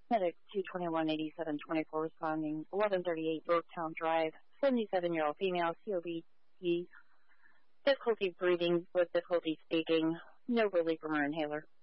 Medic 221-8724 responding, 1138 Yorktown Drive, 77-year-old female, COPD, difficulty breathing with difficulty speaking, no relief from her inhaler.